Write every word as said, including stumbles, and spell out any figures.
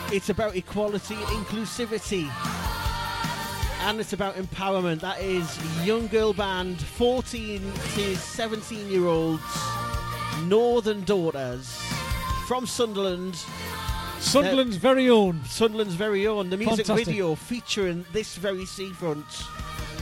It's about equality, inclusivity, and it's about empowerment. That is young girl band, fourteen to seventeen year olds, Northern Daughters from Sunderland. Sunderland's uh, very own. Sunderland's very own. The music Fantastic. video featuring this very seafront.